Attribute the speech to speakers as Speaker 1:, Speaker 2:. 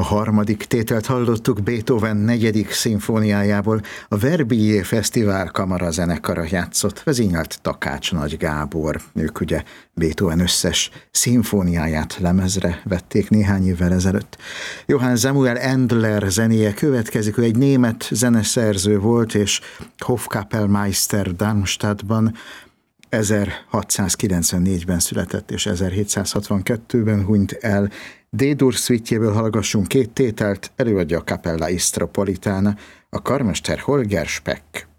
Speaker 1: A harmadik tételt hallottuk Beethoven 4. szimfóniájából, a Verbier Fesztivál kamarazenekara játszott, vezényelt Takács Nagy Gábor. Ők ugye Beethoven összes szimfóniáját lemezre vették néhány évvel ezelőtt. Johann Samuel Endler zenéje következik, ő egy német zeneszerző volt, és Hofkapellmeister Darmstadtban 1694-ben született, és 1762-ben hunyt el. D-dur szvítjéből hallgassunk 2 tételt, előadja a Capella Istropolitana, a karmester Holger Speck.